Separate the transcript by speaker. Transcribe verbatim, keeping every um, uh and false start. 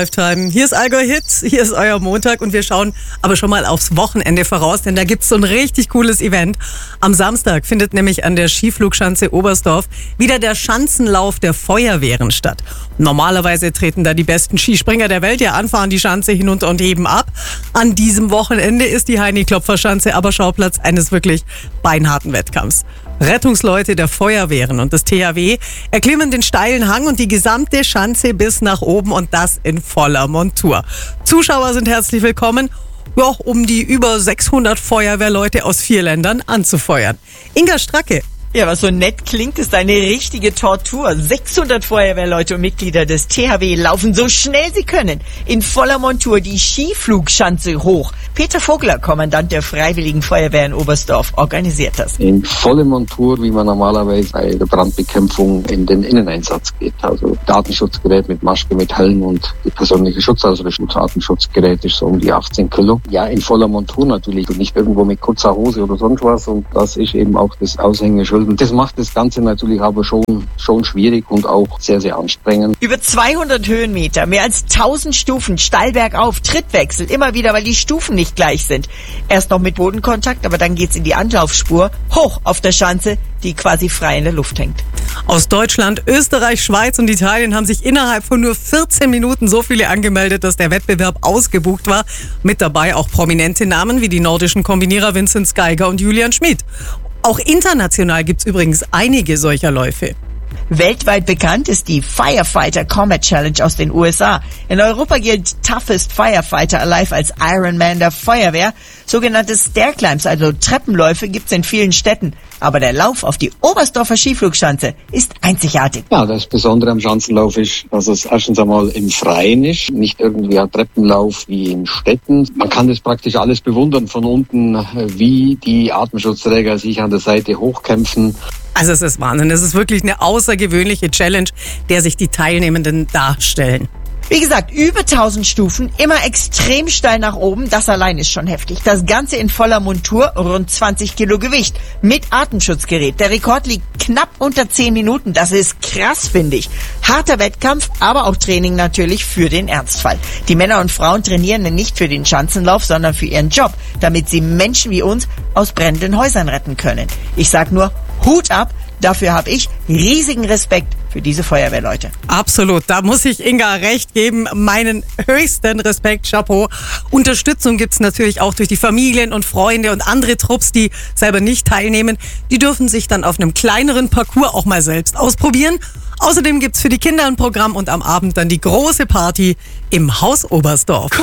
Speaker 1: Lifetime. Hier ist Allgäu Hits, hier ist euer Montag und wir schauen aber schon mal aufs Wochenende voraus, denn da gibt's so ein richtig cooles Event. Am Samstag findet nämlich an der Skiflugschanze Oberstdorf wieder der Schanzenlauf der Feuerwehren statt. Normalerweise treten da die besten Skispringer der Welt ja an, fahren die Schanze hinunter und heben ab. An diesem Wochenende ist die Heini-Klopfer-Schanze aber Schauplatz eines wirklich beinharten Wettkampfs. Rettungsleute der Feuerwehren und des T H W erklimmen den steilen Hang und die gesamte Schanze bis nach oben und das in voller Montur. Zuschauer sind herzlich willkommen, ja, um die über sechshundert Feuerwehrleute aus vier Ländern anzufeuern. Inga Stracke.
Speaker 2: Ja, was so nett klingt, ist eine richtige Tortur. sechshundert Feuerwehrleute und Mitglieder des T H W laufen so schnell sie können in voller Montur die Skiflugschanze hoch. Peter Vogler, Kommandant der Freiwilligen Feuerwehr in Oberstdorf, organisiert das.
Speaker 3: In voller Montur, wie man normalerweise bei der Brandbekämpfung in den Inneneinsatz geht. Also Datenschutzgerät mit Maske, mit Helm und die persönliche Schutzausrüstung. Das Datenschutzgerät ist so um die achtzehn Kilo. Ja, in voller Montur natürlich und nicht irgendwo mit kurzer Hose oder sonst was. Und das ist eben auch das Aushängeschild. Und das macht das Ganze natürlich aber schon, schon schwierig und auch sehr, sehr anstrengend.
Speaker 2: Über zweihundert Höhenmeter, mehr als tausend Stufen, steil bergauf, Trittwechsel, immer wieder, weil die Stufen nicht gleich sind. Erst noch mit Bodenkontakt, aber dann geht's in die Anlaufspur, hoch auf der Schanze, die quasi frei in der Luft hängt.
Speaker 1: Aus Deutschland, Österreich, Schweiz und Italien haben sich innerhalb von nur vierzehn Minuten so viele angemeldet, dass der Wettbewerb ausgebucht war. Mit dabei auch prominente Namen wie die nordischen Kombinierer Vinzenz Geiger und Julian Schmid. Auch international gibt's übrigens einige solcher Läufe.
Speaker 2: Weltweit bekannt ist die Firefighter Combat Challenge aus den U S A. In Europa gilt Toughest Firefighter Alive als Ironman der Feuerwehr. Sogenannte Stairclimbs, also Treppenläufe, gibt's in vielen Städten. Aber der Lauf auf die Oberstdorfer Skiflugschanze ist einzigartig.
Speaker 3: Ja, das Besondere am Schanzenlauf ist, dass es erstens einmal im Freien ist, nicht irgendwie ein Treppenlauf wie in Städten. Man kann das praktisch alles bewundern von unten, wie die Atemschutzträger sich an der Seite hochkämpfen.
Speaker 1: Also es ist Wahnsinn, es ist wirklich eine außergewöhnliche Challenge, der sich die Teilnehmenden darstellen.
Speaker 2: Wie gesagt, über tausend Stufen, immer extrem steil nach oben, das allein ist schon heftig. Das Ganze in voller Montur, rund zwanzig Kilo Gewicht, mit Atemschutzgerät. Der Rekord liegt knapp unter zehn Minuten, das ist krass, finde ich. Harter Wettkampf, aber auch Training natürlich für den Ernstfall. Die Männer und Frauen trainieren nicht für den Schanzenlauf, sondern für ihren Job, damit sie Menschen wie uns aus brennenden Häusern retten können. Ich sag nur, Hut ab, dafür habe ich riesigen Respekt für diese Feuerwehrleute.
Speaker 1: Absolut, da muss ich Inga recht geben. Meinen höchsten Respekt, Chapeau. Unterstützung gibt's natürlich auch durch die Familien und Freunde und andere Trupps, die selber nicht teilnehmen. Die dürfen sich dann auf einem kleineren Parcours auch mal selbst ausprobieren. Außerdem gibt's für die Kinder ein Programm und am Abend dann die große Party im Haus Oberstdorf.